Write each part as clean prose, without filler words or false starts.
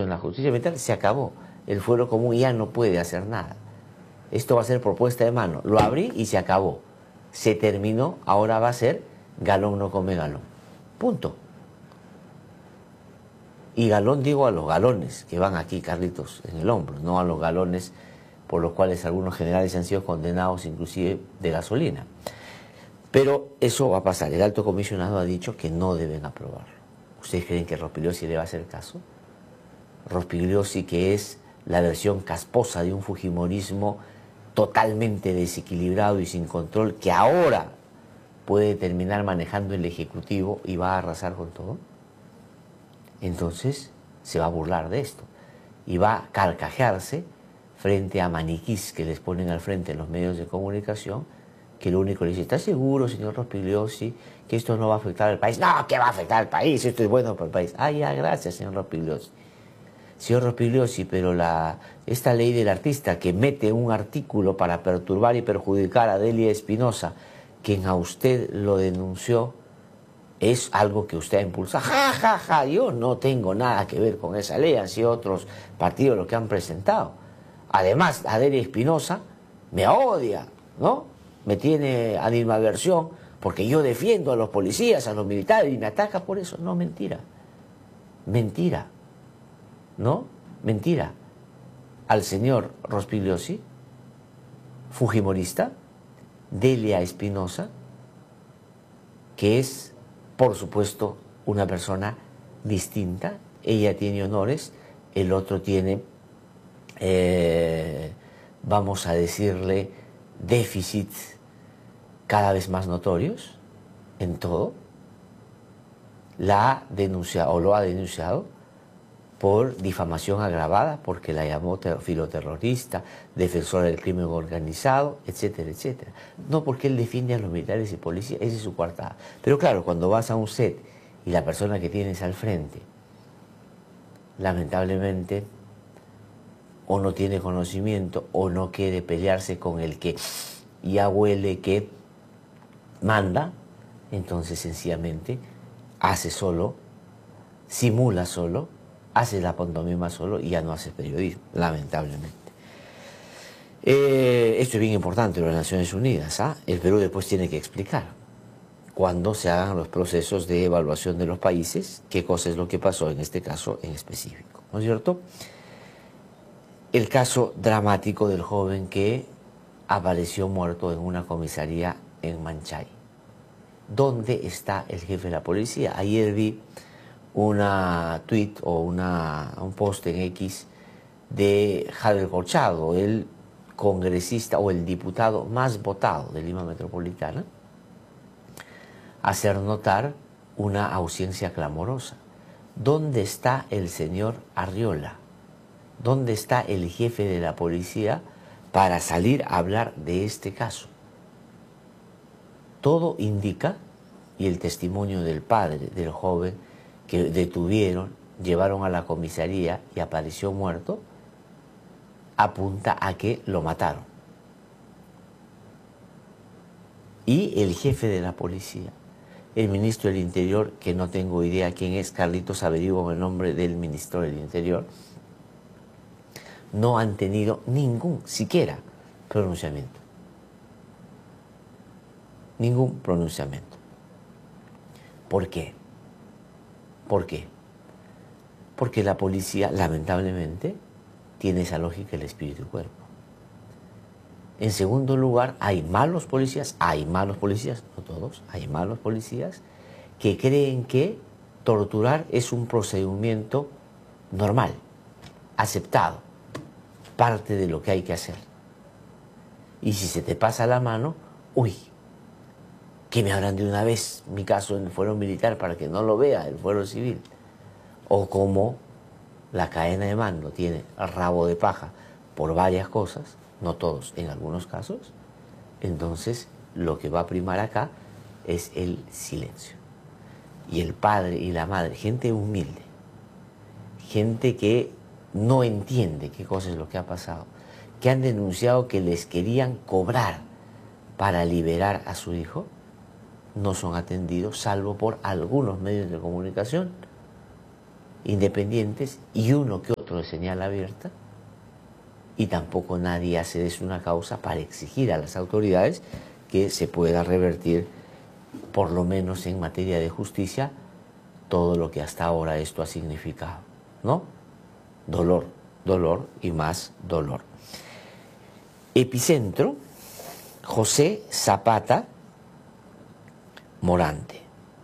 en la justicia ambiental, se acabó. El fuero común ya no puede hacer nada. Esto va a ser propuesta de mano. Lo abrí y se acabó. Se terminó, ahora va a ser galón no come galón. Punto. Y galón digo a los galones que van aquí, Carlitos, en el hombro, no a los galones por los cuales algunos generales han sido condenados inclusive de gasolina. Pero eso va a pasar. El alto comisionado ha dicho que no deben aprobarlo. ¿Ustedes creen que Rospigliosi le va a hacer caso? Rospigliosi, que es la versión casposa de un fujimorismo totalmente desequilibrado y sin control, que ahora puede terminar manejando el Ejecutivo y va a arrasar con todo. Entonces se va a burlar de esto y va a carcajearse frente a maniquís que les ponen al frente en los medios de comunicación, que lo único que le dice: ¿está seguro, señor Rospigliosi, que esto no va a afectar al país? No, ¿qué va a afectar al país? Esto es bueno para el país. Ah, ya, gracias, señor Rospigliosi. Señor Rospigliosi, pero esta ley del artista que mete un artículo para perturbar y perjudicar a Delia Espinosa, quien a usted lo denunció, es algo que usted ha impulsado. Ja, ja, ja, yo no tengo nada que ver con esa ley, han sido otros partidos los que han presentado. Además, a Delia Espinosa me odia, ¿no? Me tiene animadversión porque yo defiendo a los policías, a los militares, y me ataca por eso. No, mentira. Mentira. ¿No? Mentira. Al señor Rospigliosi, fujimorista, Delia Espinosa, que es, por supuesto, una persona distinta. Ella tiene honores, el otro tiene, vamos a decirle, déficits cada vez más notorios en todo. La ha denunciado, o lo ha denunciado, por difamación agravada, porque la llamó filoterrorista, defensora del crimen organizado, etcétera, etcétera. No porque él defiende a los militares y policías, esa es su coartada. Pero claro, cuando vas a un set y la persona que tienes al frente, lamentablemente, o no tiene conocimiento o no quiere pelearse con el que ya huele que manda, entonces sencillamente hace solo, simula solo, hace la pantomima solo y ya no hace periodismo, lamentablemente. Esto es bien importante en las Naciones Unidas. El Perú después tiene que explicar, cuando se hagan los procesos de evaluación de los países, qué cosa es lo que pasó en este caso en específico, ¿no es cierto? El caso dramático del joven que apareció muerto en una comisaría en Manchay. ¿Dónde está el jefe de la policía? Ayer vi una tweet o un post en X de Javier Corchado, el congresista o el diputado más votado de Lima Metropolitana, hacer notar una ausencia clamorosa. ¿Dónde está el señor Arriola? ¿Dónde está el jefe de la policía para salir a hablar de este caso? Todo indica, y el testimonio del padre del joven que detuvieron, llevaron a la comisaría y apareció muerto, apunta a que lo mataron. Y el jefe de la policía, el ministro del Interior, que no tengo idea quién es, Carlitos averigua el nombre del ministro del Interior, no han tenido ningún, siquiera, pronunciamiento. Ningún pronunciamiento. ¿Por qué? ¿Por qué? Porque la policía, lamentablemente, tiene esa lógica del espíritu y cuerpo. En segundo lugar, hay malos policías, no todos, hay malos policías que creen que torturar es un procedimiento normal, aceptado, parte de lo que hay que hacer. Y si se te pasa la mano, uy, que me abran de una vez mi caso en el fuero militar para que no lo vea el fuero civil. O como la cadena de mando tiene rabo de paja por varias cosas, no todos, en algunos casos, entonces lo que va a primar acá es el silencio. Y el padre y la madre, gente humilde, gente que no entiende qué cosa es lo que ha pasado, que han denunciado que les querían cobrar para liberar a su hijo, no son atendidos salvo por algunos medios de comunicación independientes y uno que otro otro de señal abierta y tampoco nadie hace de eso una causa para exigir a las autoridades que se pueda revertir, por lo menos en materia de justicia, todo lo que hasta ahora esto ha significado, ¿no? Dolor, dolor y más dolor. Epicentro, José Zapata Morante.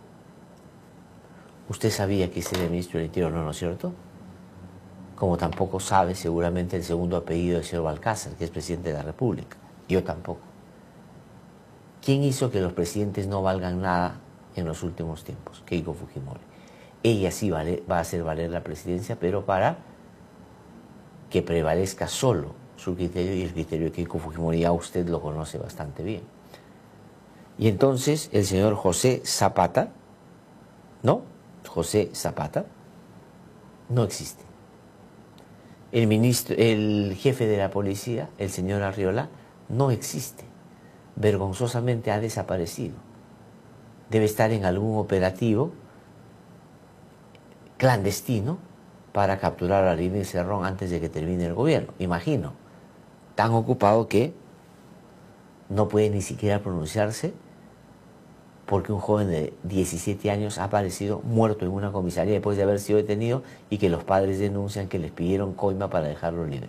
Usted sabía que ese era el ministro del Interior, ¿no es cierto? Como tampoco sabe seguramente el segundo apellido del señor Balcázar, que es presidente de la República. Yo tampoco. ¿Quién hizo que los presidentes no valgan nada en los últimos tiempos? Keiko Fujimori. Ella sí va a hacer valer la presidencia, pero para que prevalezca solo su criterio y el criterio de Keiko Fujimori. Ya usted lo conoce bastante bien. Y entonces el señor José Zapata, ¿no? José Zapata no existe. El jefe de la policía, el señor Arriola, no existe. Vergonzosamente ha desaparecido. Debe estar en algún operativo clandestino para capturar a Línea Cerrón antes de que termine el gobierno. Imagino, tan ocupado que no puede ni siquiera pronunciarse porque un joven de 17 años ha aparecido muerto en una comisaría después de haber sido detenido y que los padres denuncian que les pidieron coima para dejarlo libre.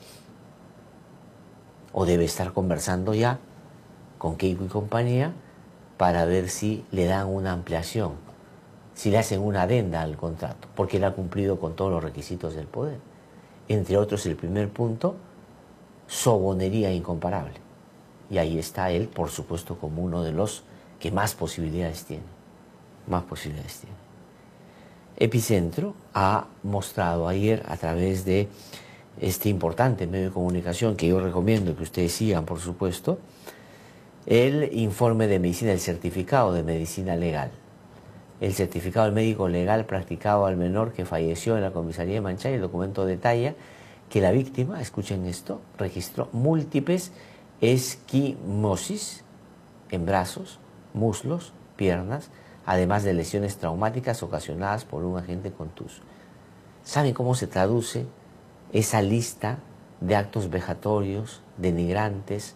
O debe estar conversando ya con Keiko y compañía para ver si le dan una ampliación, si le hacen una adenda al contrato, porque él ha cumplido con todos los requisitos del poder. Entre otros, el primer punto, sobonería incomparable. Y ahí está él, por supuesto, como uno de los que más posibilidades tiene. Más posibilidades tiene. Epicentro ha mostrado ayer a través de este importante medio de comunicación que yo recomiendo que ustedes sigan, por supuesto, el informe de medicina, el certificado de medicina legal. El certificado del médico legal practicado al menor que falleció en la comisaría de Manchay. El documento detalla que la víctima, escuchen esto, registró múltiples esquimosis en brazos, muslos, piernas, además de lesiones traumáticas ocasionadas por un agente contuso. ¿Saben cómo se traduce esa lista de actos vejatorios, denigrantes,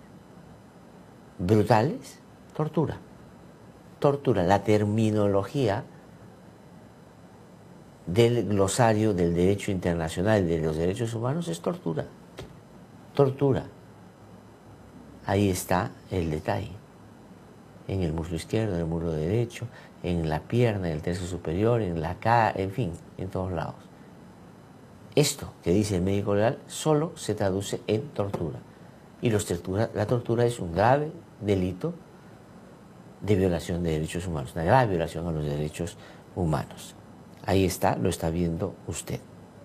brutales? Tortura. Tortura. La terminología del glosario del derecho internacional de los derechos humanos es tortura. Tortura. Ahí está el detalle. En el muslo izquierdo, en el muslo derecho, en la pierna, en el tercio superior, en la cara, en fin, en todos lados. Esto que dice el médico legal solo se traduce en tortura. Y la tortura es un grave delito de violación de derechos humanos, una grave violación a los derechos humanos. Ahí está, lo está viendo usted.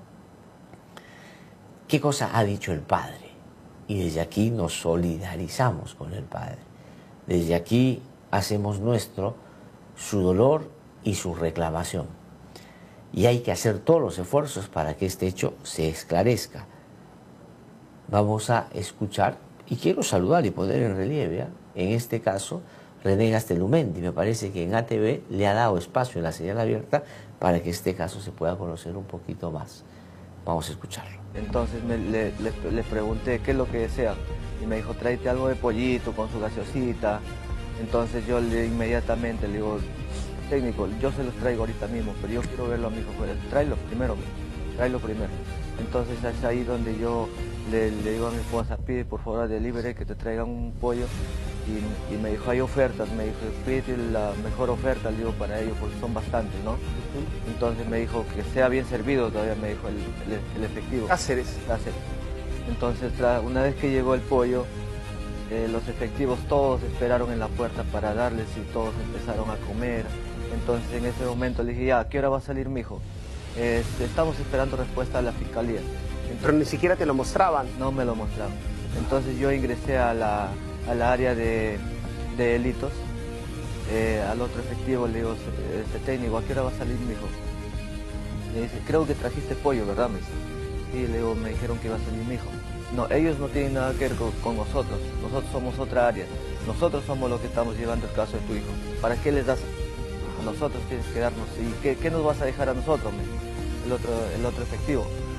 ¿Qué cosa ha dicho el padre? Y desde aquí nos solidarizamos con el padre. Desde aquí hacemos nuestro su dolor y su reclamación. Y hay que hacer todos los esfuerzos para que este hecho se esclarezca. Vamos a escuchar, y quiero saludar y poner en relieve, en este caso, René Gastelumendi. Me parece que en ATV le ha dado espacio en la señal abierta para que este caso se pueda conocer un poquito más. Vamos a escucharlo. Entonces le pregunté qué es lo que desea y me dijo, tráete algo de pollito con su gaseosita. Entonces yo inmediatamente le digo, técnico, yo se los traigo ahorita mismo, pero yo quiero verlo a mi hijo. Tráelo primero, tráelo primero. Entonces es ahí donde yo le digo a mi esposa, pide por favor a Delivery que te traigan un pollo. Y me dijo, hay ofertas, me dijo, pide la mejor oferta, le digo, para ellos, porque son bastantes, ¿no? Entonces me dijo que sea bien servido, todavía me dijo el efectivo. Cáceres. Entonces, una vez que llegó el pollo, los efectivos todos esperaron en la puerta para darles y todos empezaron a comer. Entonces en ese momento le dije, ya, ¿a qué hora va a salir mi hijo? Estamos esperando respuesta de la fiscalía. Entonces, Pero ni siquiera te lo mostraban. no me lo mostraban. Entonces yo ingresé a la área de delitos, al otro efectivo le digo, técnico, ¿a qué hora va a salir mi hijo? Me dice, creo que trajiste pollo, ¿verdad? Me dice. Sí, le digo, me dijeron que iba a salir mi hijo. No, ellos no tienen nada que ver con nosotros somos otra área, nosotros somos los que estamos llevando el caso de tu hijo. ¿Para qué les das? A nosotros tienes que darnos, ¿y qué nos vas a dejar a nosotros? El otro efectivo.